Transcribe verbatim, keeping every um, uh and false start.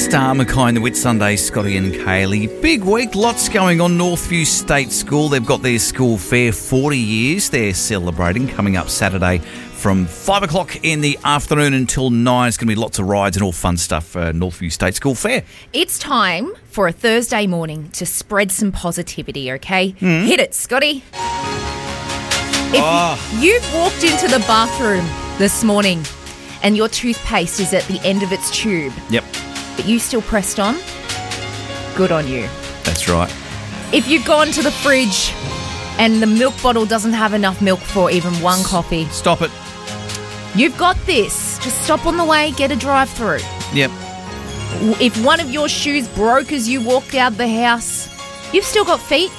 Star Mackay in the Whitsunday, Scotty and Kaylee. Big week, lots going on. Northview State School, they've got their school fair, forty years. They're celebrating, coming up Saturday from five o'clock in the afternoon until nine. It's going to be lots of rides and all fun stuff for Northview State School Fair. It's time for a Thursday morning to spread some positivity, okay? Mm. Hit it, Scotty. If Oh. you've walked into the bathroom this morning and your toothpaste is at the end of its tube, Yep, but you still pressed on, good on you. that's right. If you've gone to the fridge and the milk bottle doesn't have enough milk for even one coffee, Stop it. you've got this. Just stop on the way, get a drive-through. Yep. If one of your shoes broke as you walked out of the house, you've still got feet.